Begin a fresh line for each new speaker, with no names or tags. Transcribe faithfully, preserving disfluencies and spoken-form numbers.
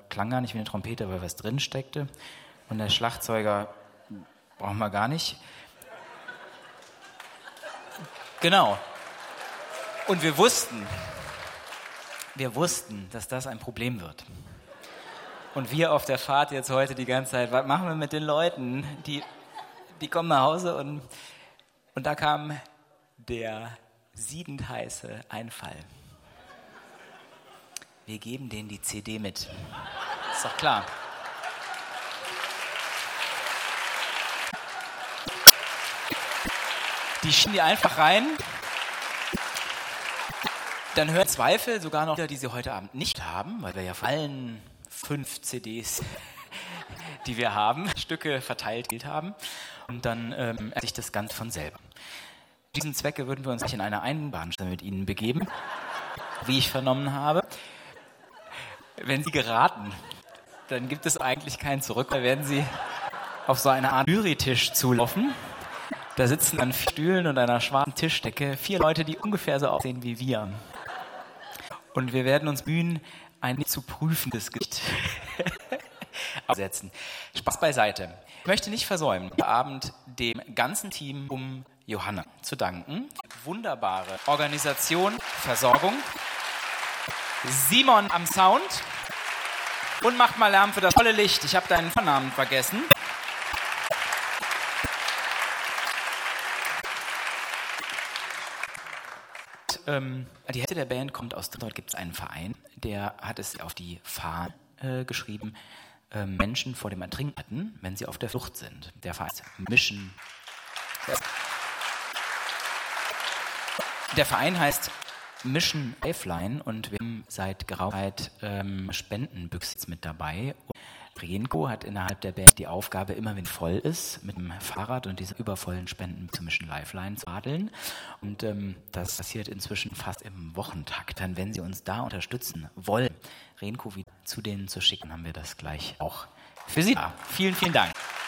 klang gar nicht wie eine Trompete, weil was drin steckte. Und der Schlagzeuger brauchen wir gar nicht. Genau. Und wir wussten, wir wussten, dass das ein Problem wird. Und wir auf der Fahrt jetzt heute die ganze Zeit, was machen wir mit den Leuten? Die, die kommen nach Hause und, und da kam der siedend heiße Einfall. Wir geben denen die C D mit. Ist doch klar. Die schieben die einfach rein. Dann hören Zweifel sogar noch, die sie heute Abend nicht haben, weil wir ja von allen fünf C Ds, die wir haben, Stücke verteilt haben. Und dann ähm, sich das Ganze von selber. Für diesen Zwecke würden wir uns in eine Einbahnstraße mit Ihnen begeben, wie ich vernommen habe. Wenn Sie geraten, dann gibt es eigentlich kein Zurück. Da werden Sie auf so eine Art Jurytisch zulaufen. Da sitzen an vier Stühlen und einer schwarzen Tischdecke vier Leute, die ungefähr so aussehen wie wir. Und wir werden uns bemühen, ein nicht zu prüfendes Gericht aufsetzen. Spaß beiseite. Ich möchte nicht versäumen, heute Abend dem ganzen Team um Johanna zu danken. Wunderbare Organisation, Versorgung. Simon am Sound. Und macht mal Lärm für das tolle Licht. Ich habe deinen Vornamen vergessen. Ähm, die Hälfte der Band kommt aus, dort gibt es einen Verein, der hat es auf die Fahne äh, geschrieben, äh, Menschen vor dem Ertrinken retten, wenn sie auf der Flucht sind. Der Verein heißt Mission. Der Verein heißt Mission Lifeline und wir haben seit geraumer Zeit ähm, Spendenbüchse mit dabei. Renko hat innerhalb der Band die Aufgabe, immer wenn voll ist, mit dem Fahrrad und diese übervollen Spenden zur Mission Lifeline zu radeln. Und ähm, das passiert inzwischen fast im Wochentakt. Dann, wenn Sie uns da unterstützen wollen, Renko wieder zu denen zu schicken, haben wir das gleich auch für Sie da. Vielen, vielen Dank.